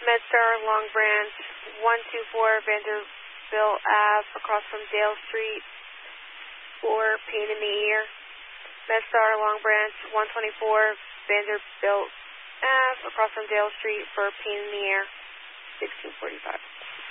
MedStar Long Branch 124 Vanderbilt Ave across from Dale Street for pain in the ear. MedStar Long Branch 124 Vanderbilt Ave across from Dale Street for pain in the ear. 1645.